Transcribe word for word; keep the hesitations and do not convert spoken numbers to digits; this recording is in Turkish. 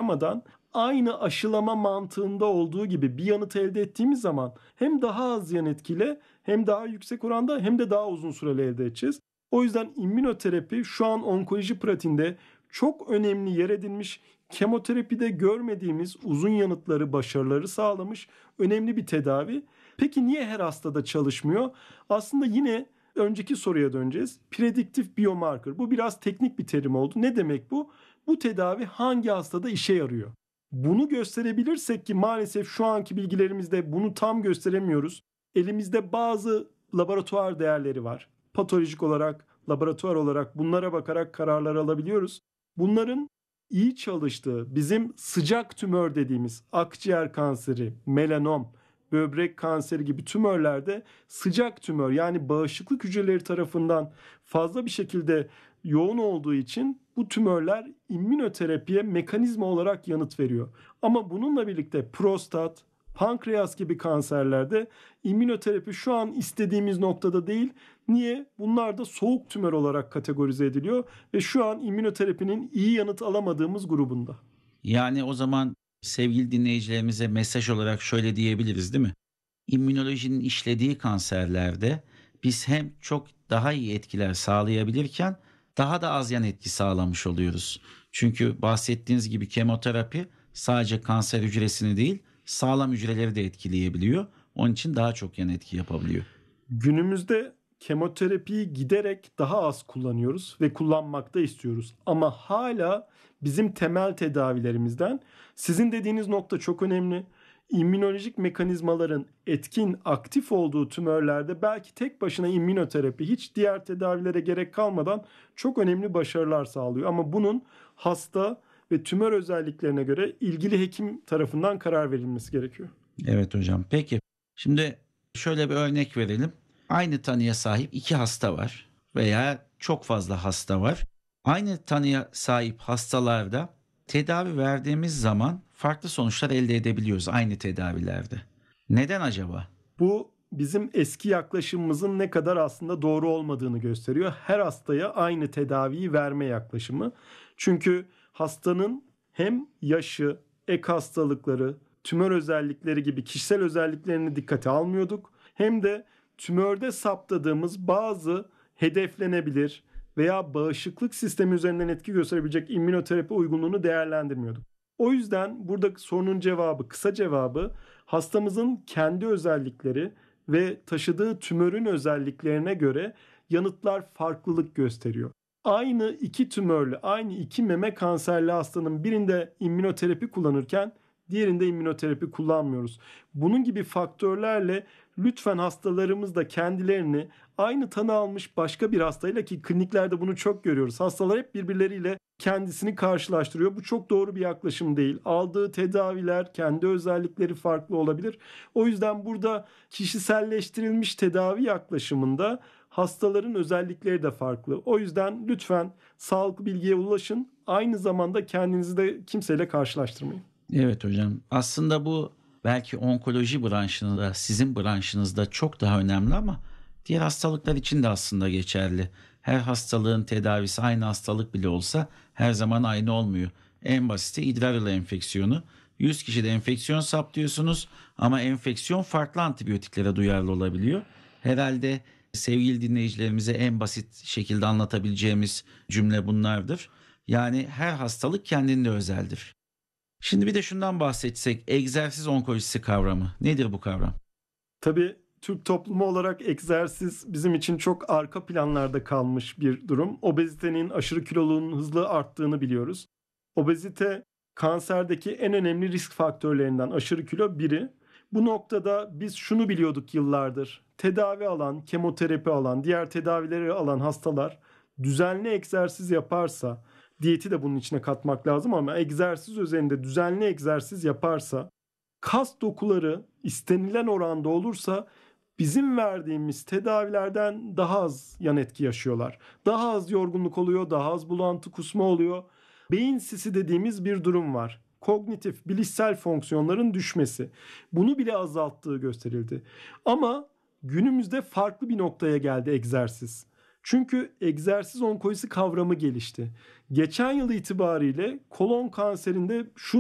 aşılamadan aynı aşılama mantığında olduğu gibi bir yanıt elde ettiğimiz zaman hem daha az yan etkile hem daha yüksek oranda hem de daha uzun süreli elde edeceğiz. O yüzden immünoterapi şu an onkoloji pratiğinde çok önemli yer edinmiş, kemoterapide görmediğimiz uzun yanıtları, başarıları sağlamış önemli bir tedavi. Peki niye her hastada çalışmıyor? Aslında yine önceki soruya döneceğiz. Prediktif biomarker. Bu biraz teknik bir terim oldu. Ne demek bu? Bu tedavi hangi hastada işe yarıyor? Bunu gösterebilirsek ki maalesef şu anki bilgilerimizde bunu tam gösteremiyoruz. Elimizde bazı laboratuvar değerleri var. Patolojik olarak, laboratuvar olarak bunlara bakarak kararlar alabiliyoruz. Bunların iyi çalıştığı, bizim sıcak tümör dediğimiz akciğer kanseri, melanom, böbrek kanseri gibi tümörlerde sıcak tümör yani bağışıklık hücreleri tarafından fazla bir şekilde yoğun olduğu için bu tümörler immünoterapiye mekanizma olarak yanıt veriyor. Ama bununla birlikte prostat, pankreas gibi kanserlerde immünoterapi şu an istediğimiz noktada değil. Niye? Bunlar da soğuk tümör olarak kategorize ediliyor ve şu an immünoterapinin iyi yanıt alamadığımız grubunda. Yani o zaman sevgili dinleyicilerimize mesaj olarak şöyle diyebiliriz değil mi? İmmünolojinin işlediği kanserlerde biz hem çok daha iyi etkiler sağlayabilirken daha da az yan etki sağlamış oluyoruz. Çünkü bahsettiğiniz gibi kemoterapi sadece kanser hücresini değil sağlam hücreleri de etkileyebiliyor. Onun için daha çok yan etki yapabiliyor. Günümüzde kemoterapiyi giderek daha az kullanıyoruz ve kullanmak da istiyoruz. Ama hala bizim temel tedavilerimizden sizin dediğiniz nokta çok önemli. İmmünolojik mekanizmaların etkin, aktif olduğu tümörlerde belki tek başına immünoterapi hiç diğer tedavilere gerek kalmadan çok önemli başarılar sağlıyor. Ama bunun hasta ve tümör özelliklerine göre ilgili hekim tarafından karar verilmesi gerekiyor. Evet hocam. Peki şimdi şöyle bir örnek verelim. Aynı tanıya sahip iki hasta var veya çok fazla hasta var. Aynı tanıya sahip hastalarda tedavi verdiğimiz zaman farklı sonuçlar elde edebiliyoruz aynı tedavilerde. Neden acaba? Bu bizim eski yaklaşımımızın ne kadar aslında doğru olmadığını gösteriyor. Her hastaya aynı tedaviyi verme yaklaşımı. Çünkü hastanın hem yaşı, ek hastalıkları, tümör özellikleri gibi kişisel özelliklerini dikkate almıyorduk. Hem de tümörde saptadığımız bazı hedeflenebilir veya bağışıklık sistemi üzerinden etki gösterebilecek immünoterapi uygunluğunu değerlendirmiyorduk. O yüzden burada sorunun cevabı, kısa cevabı hastamızın kendi özellikleri ve taşıdığı tümörün özelliklerine göre yanıtlar farklılık gösteriyor. Aynı iki tümörlü, aynı iki meme kanserli hastanın birinde immünoterapi kullanırken diğerinde immünoterapi kullanmıyoruz. Bunun gibi faktörlerle lütfen hastalarımız da kendilerini aynı tanı almış başka bir hastayla, ki kliniklerde bunu çok görüyoruz. Hastalar hep birbirleriyle kendisini karşılaştırıyor. Bu çok doğru bir yaklaşım değil. Aldığı tedaviler, kendi özellikleri farklı olabilir. O yüzden burada kişiselleştirilmiş tedavi yaklaşımında hastaların özellikleri de farklı. O yüzden lütfen sağlıklı bilgiye ulaşın. Aynı zamanda kendinizi de kimseyle karşılaştırmayın. Evet hocam. Aslında bu belki onkoloji branşında, sizin branşınızda çok daha önemli ama diğer hastalıklar için de aslında geçerli. Her hastalığın tedavisi aynı hastalık bile olsa her zaman aynı olmuyor. En basiti idrar yolu enfeksiyonu. yüz kişide enfeksiyon saptıyorsunuz ama enfeksiyon farklı antibiyotiklere duyarlı olabiliyor. Herhalde sevgili dinleyicilerimize en basit şekilde anlatabileceğimiz cümle bunlardır. Yani her hastalık kendinde özeldir. Şimdi bir de şundan bahsetsek, egzersiz onkolojisi kavramı. Nedir bu kavram? Tabii Türk toplumu olarak egzersiz bizim için çok arka planlarda kalmış bir durum. Obezitenin, aşırı kiloluğun hızlı arttığını biliyoruz. Obezite kanserdeki en önemli risk faktörlerinden, aşırı kilo biri. Bu noktada biz şunu biliyorduk yıllardır. Tedavi alan, kemoterapi alan, diğer tedavileri alan hastalar düzenli egzersiz yaparsa, diyeti de bunun içine katmak lazım ama egzersiz üzerinde düzenli egzersiz yaparsa, kas dokuları istenilen oranda olursa bizim verdiğimiz tedavilerden daha az yan etki yaşıyorlar. Daha az yorgunluk oluyor, daha az bulantı, kusma oluyor. Beyin sisi dediğimiz bir durum var. Kognitif, bilişsel fonksiyonların düşmesi. Bunu bile azalttığı gösterildi. Ama günümüzde farklı bir noktaya geldi egzersiz. Çünkü egzersiz onkolojisi kavramı gelişti. Geçen yıl itibariyle kolon kanserinde şu